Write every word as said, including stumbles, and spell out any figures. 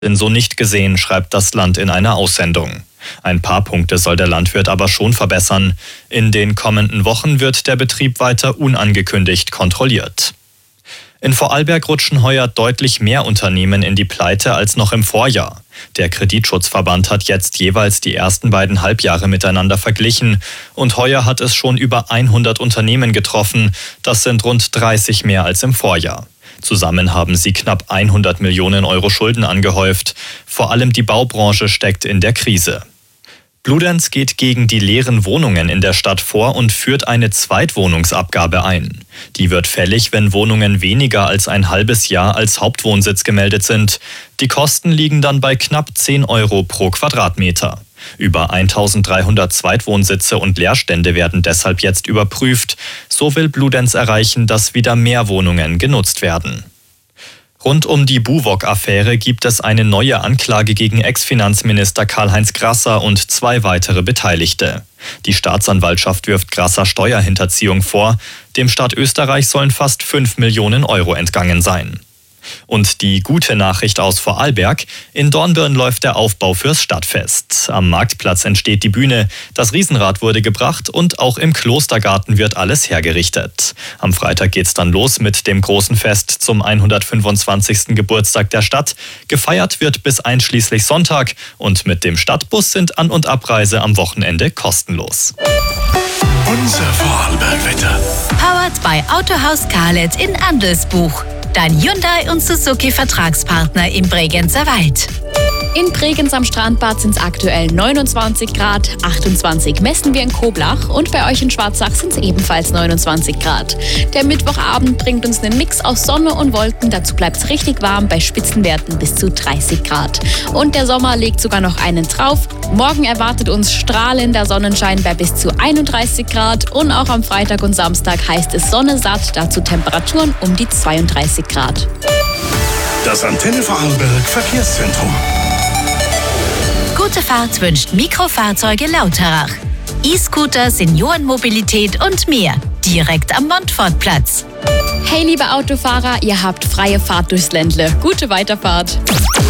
so nicht gesehen, schreibt das Land in einer Aussendung. Ein paar Punkte soll der Landwirt aber schon verbessern. In den kommenden Wochen wird der Betrieb weiter unangekündigt kontrolliert. In Vorarlberg rutschen heuer deutlich mehr Unternehmen in die Pleite als noch im Vorjahr. Der Kreditschutzverband hat jetzt jeweils die ersten beiden Halbjahre miteinander verglichen und heuer hat es schon über hundert Unternehmen getroffen. Das sind rund dreißig mehr als im Vorjahr. Zusammen haben sie knapp hundert Millionen Euro Schulden angehäuft. Vor allem die Baubranche steckt in der Krise. Bludenz geht gegen die leeren Wohnungen in der Stadt vor und führt eine Zweitwohnungsabgabe ein. Die wird fällig, wenn Wohnungen weniger als ein halbes Jahr als Hauptwohnsitz gemeldet sind. Die Kosten liegen dann bei knapp zehn Euro pro Quadratmeter. Über eintausenddreihundert Zweitwohnsitze und Leerstände werden deshalb jetzt überprüft. So will Bludenz erreichen, dass wieder mehr Wohnungen genutzt werden. Rund um die Buwog-Affäre gibt es eine neue Anklage gegen Ex-Finanzminister Karl-Heinz Grasser und zwei weitere Beteiligte. Die Staatsanwaltschaft wirft Grasser Steuerhinterziehung vor. Dem Staat Österreich sollen fast fünf Millionen Euro entgangen sein. Und die gute Nachricht aus Vorarlberg: In Dornbirn läuft der Aufbau fürs Stadtfest. Am Marktplatz entsteht die Bühne, das Riesenrad wurde gebracht und auch im Klostergarten wird alles hergerichtet. Am Freitag geht's dann los mit dem großen Fest zum hundertfünfundzwanzigsten Geburtstag der Stadt. Gefeiert wird bis einschließlich Sonntag und mit dem Stadtbus sind An- und Abreise am Wochenende kostenlos. Unser Vorarlberg-Wetter. Powered by Autohaus Karlet in Andelsbuch. Dein Hyundai- und Suzuki-Vertragspartner im Bregenzer Wald. In Bregenz am Strandbad sind es aktuell neunundzwanzig Grad, achtundzwanzig messen wir in Koblach und bei euch in Schwarzach sind es ebenfalls neunundzwanzig Grad. Der Mittwochabend bringt uns einen Mix aus Sonne und Wolken, dazu bleibt es richtig warm bei Spitzenwerten bis zu dreißig Grad. Und der Sommer legt sogar noch einen drauf. Morgen erwartet uns strahlender Sonnenschein bei bis zu einunddreißig Grad und auch am Freitag und Samstag heißt es Sonne satt, dazu Temperaturen um die zweiunddreißig Grad. Das Antenne Vorarlberg Verkehrszentrum. Gute Fahrt wünscht Mikrofahrzeuge Lauterach. E-Scooter, Seniorenmobilität und mehr. Direkt am Montfortplatz. Hey liebe Autofahrer, ihr habt freie Fahrt durchs Ländle. Gute Weiterfahrt.